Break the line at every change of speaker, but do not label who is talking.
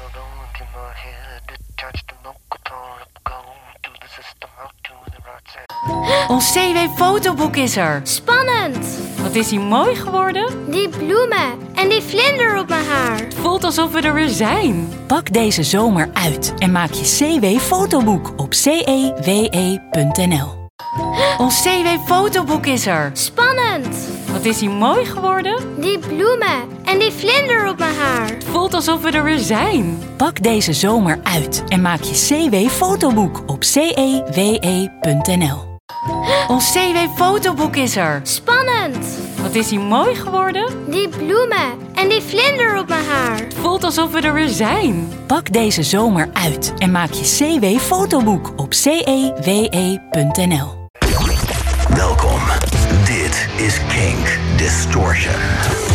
Ons CW-fotoboek is er.
Spannend!
Wat is hij mooi geworden?
Die bloemen en die vlinder op mijn haar.
Het voelt alsof we er weer zijn.
Pak deze zomer uit en maak je CW-fotoboek op cewe.nl.
Ons CW-fotoboek is er.
Spannend!
Wat is hij mooi geworden?
Die bloemen en die vlinder op mijn haar.
Het voelt alsof we er weer zijn.
Pak deze zomer uit en maak je CW-fotoboek op cewe.nl.
Ons CW-fotoboek is er.
Spannend!
Wat is hij mooi geworden?
Die bloemen en die vlinder op mijn haar.
Het voelt alsof we er weer zijn.
Pak deze zomer uit en maak je CW-fotoboek op cewe.nl.
Welkom. Dit is Kink Distortion.